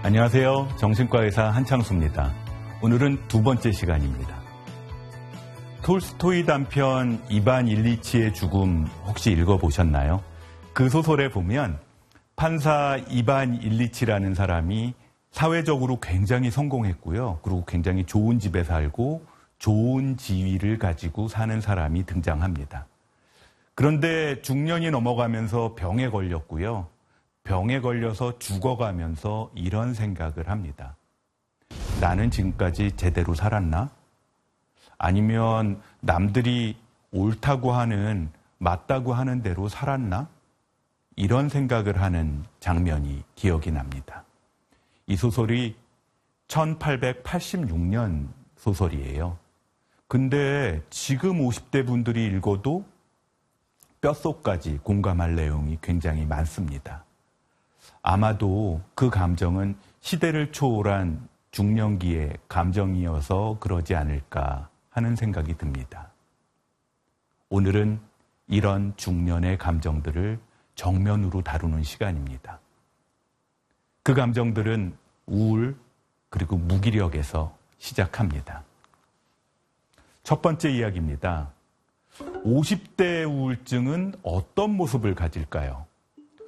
안녕하세요. 정신과 의사 한창수입니다. 오늘은 두 번째 시간입니다. 톨스토이 단편 이반 일리치의 죽음 혹시 읽어보셨나요? 그 소설에 보면 판사 이반 일리치라는 사람이 사회적으로 굉장히 성공했고요. 그리고 굉장히 좋은 집에 살고 좋은 지위를 가지고 사는 사람이 등장합니다. 그런데 중년이 넘어가면서 병에 걸렸고요. 병에 걸려서 죽어가면서 이런 생각을 합니다. 나는 지금까지 제대로 살았나? 아니면 남들이 옳다고 하는, 맞다고 하는 대로 살았나? 이런 생각을 하는 장면이 기억이 납니다. 이 소설이 1886년 소설이에요. 근데 지금 50대 분들이 읽어도 뼛속까지 공감할 내용이 굉장히 많습니다. 아마도 그 감정은 시대를 초월한 중년기의 감정이어서 그러지 않을까 하는 생각이 듭니다. 오늘은 이런 중년의 감정들을 정면으로 다루는 시간입니다. 그 감정들은 우울 그리고 무기력에서 시작합니다. 첫 번째 이야기입니다. 50대 우울증은 어떤 모습을 가질까요?